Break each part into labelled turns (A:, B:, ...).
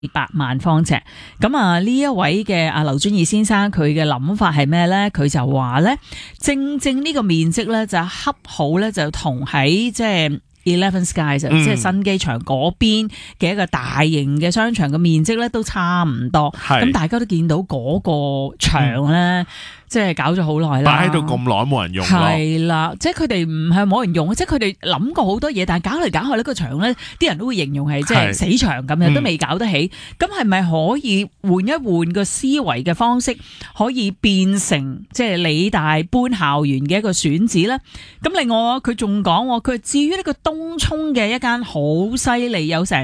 A: 8萬方尺。咁啊呢一位嘅阿劉遵義先生佢嘅諗法係咩咧？佢就話咧，正呢個面積咧就恰好咧就同喺即係 Eleven Skies 即係新機場嗰邊嘅一個大型嘅商場嘅面積咧都差唔多。咁大家都見到嗰個場咧。即係搞咗好耐啦，
B: 擺喺度咁耐冇人用咯。
A: 係啦，即係佢哋唔係冇人用，即係佢哋諗過好多嘢，但係搞嚟搞去呢個場咧，啲人都會形容係即係死場咁樣，都未搞得起。咁係咪可以換一換個思維嘅方式，可以變成即係理大搬校園嘅一個選址咧？咁另外佢仲講，佢至於呢個東涌嘅一間好犀利，有成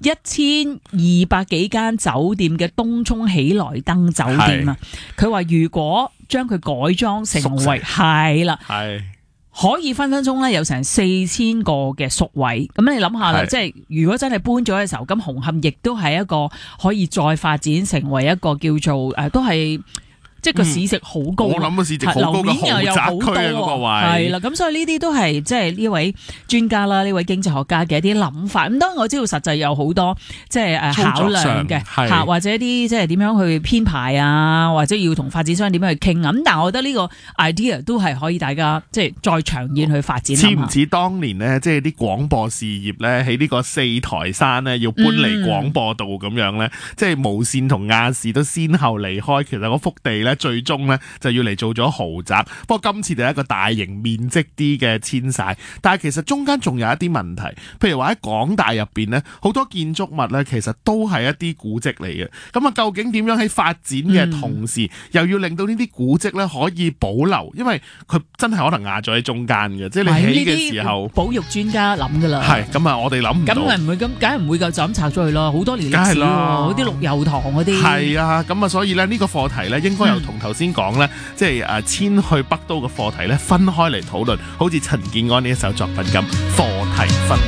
A: 1200幾間酒店嘅東涌喜來登酒店啊，佢話如果將佢改裝成為係啦，可以分鐘咧有成4000個嘅宿位。咁你諗下啦，即係如果真係搬咗嘅時候，咁紅磡亦都係一個可以再發展成為一個叫做都係。即係個市值好高，
B: 我諗個市值好高嘅豪宅區啊，嗰個位
A: 係啦，咁所以呢啲都係即係呢位專家啦，呢位經濟學家嘅一啲諗法。咁當然我知道實際有好多即係考量嘅嚇，或者啲即係點樣去編排啊，或者要同發展商點樣去傾啊。咁但係我覺得呢個 idea 都係可以大家即係再長遠去發展。
B: 似唔似當年呢？即係啲廣播事業咧喺呢個四台山咧要搬嚟廣播道咁樣咧？即係無線同亞視都先後離開，其實嗰幅地咧最終咧就要嚟做咗豪宅。不過今次就係一個大型面積啲嘅遷徙，但係其實中間仲有一啲問題，譬如話喺港大入邊咧，好多建築物咧其實都係一啲古蹟嚟嘅。咁啊，究竟點樣喺發展嘅同時，又要令到呢啲古蹟咧可以保留？因為佢真係可能壓咗喺中間嘅，即係你起嘅時候，
A: 保育專家諗噶啦。
B: 係咁啊，我哋諗唔到。
A: 咁唔會咁，梗係唔會夠就咁拆咗佢咯。好多年歷史喎，嗰啲綠油塘嗰啲。係
B: 啊，咁啊，所以咧呢個課題咧應該由同頭先講咧，即係遷去北都嘅課題咧分開嚟討論，好似陳建安呢一首作品咁課題分。